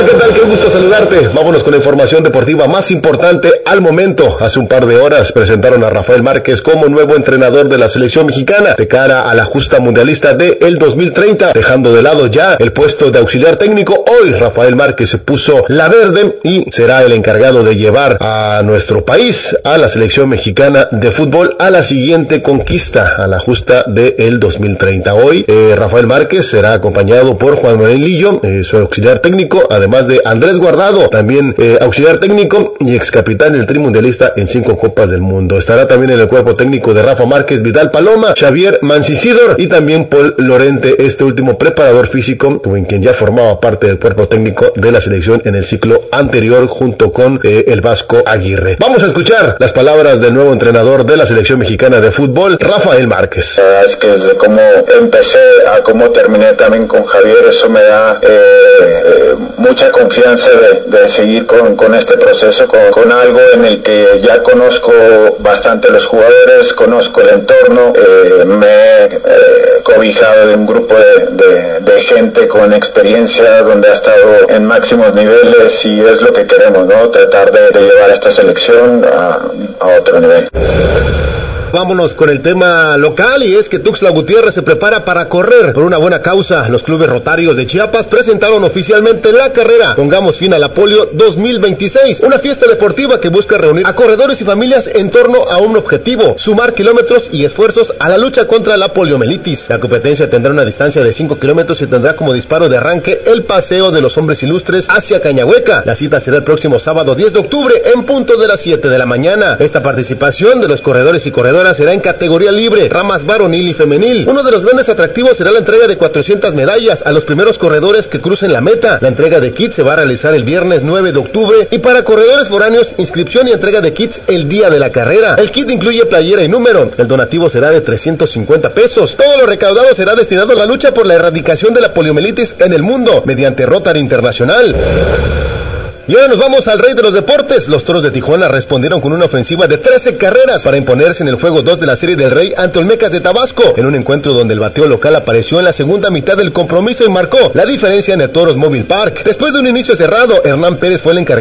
Hola, ¿qué tal? Qué gusto saludarte. Vámonos con la información deportiva más importante al momento. Hace un par de horas presentaron a Rafael Márquez como nuevo entrenador de la selección mexicana de cara a la justa mundialista de el 2030, dejando de lado ya el puesto de auxiliar técnico. Hoy Rafael Márquez se puso la verde y será el encargado de llevar a nuestro país, a la selección mexicana de fútbol, a la siguiente conquista, a la justa de el 2030. Hoy Rafael Márquez será acompañado por Juan Manuel Lillo, su auxiliar técnico, además de Andrés Guardado, también auxiliar técnico y ex capitán del Tri Mundialista en 5 Copas del Mundo. Estará también en el cuerpo técnico de Rafa Márquez Vidal Paloma, Xavier Mancisidor y también Paul Lorente, este último preparador físico, en quien ya formaba parte del cuerpo técnico de la selección en el ciclo anterior junto con el Vasco Aguirre. Vamos a escuchar las palabras del nuevo entrenador de la selección mexicana de fútbol, Rafael Márquez. Es que desde cómo empecé a cómo terminé también con Javier, eso me da mucha confianza de seguir con este proceso, con algo en el que ya conozco bastante los jugadores, conozco el entorno, me he cobijado de un grupo de gente con experiencia donde ha estado en máximos niveles y es lo que queremos, ¿no? Tratar de llevar esta selección a otro nivel. Vámonos con el tema local, y es que Tuxtla Gutiérrez se prepara para correr por una buena causa. Los clubes rotarios de Chiapas presentaron oficialmente la carrera Pongamos Fin a la Polio 2026, una fiesta deportiva que busca reunir a corredores y familias en torno a un objetivo: sumar kilómetros y esfuerzos a la lucha contra la poliomielitis. La competencia tendrá una distancia de 5 kilómetros y tendrá como disparo de arranque el paseo de los hombres ilustres hacia Cañahueca. La cita será el próximo sábado 10 de octubre en punto de las 7 de la mañana. Esta participación de los corredores y corredoras será en categoría libre, ramas varonil y femenil. Uno de los grandes atractivos será la entrega de 400 medallas a los primeros corredores que crucen la meta. La entrega de kits se va a realizar el viernes 9 de octubre y para corredores foráneos, inscripción y entrega de kits el día de la carrera. El kit incluye playera y número. El donativo será de 350 pesos. Todo lo recaudado será destinado a la lucha por la erradicación de la poliomielitis en el mundo mediante Rotary Internacional. Y ahora nos vamos al rey de los deportes. Los Toros de Tijuana respondieron con una ofensiva de 13 carreras para imponerse en el juego 2 de la Serie del Rey ante Olmecas de Tabasco, en un encuentro donde el bateo local apareció en la segunda mitad del compromiso y marcó la diferencia en el Toros Mobile Park. Después de un inicio cerrado, Hernán Pérez fue el encargado